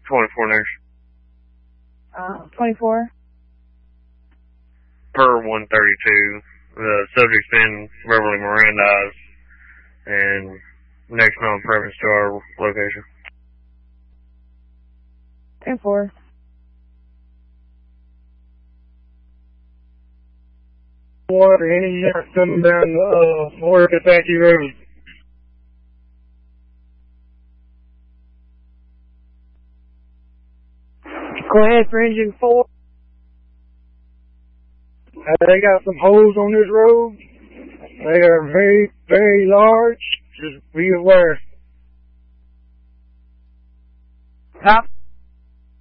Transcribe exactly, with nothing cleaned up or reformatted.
twenty-four next. Uh, twenty-four. Per one thirty-two, the subject's been verbally Mirandized and next known preference to our location. ten four. Water, any units coming down uh, North Apache Road. Go ahead for engine four. Uh, they got some holes on this road. They are very, very large. Just be aware. Copy.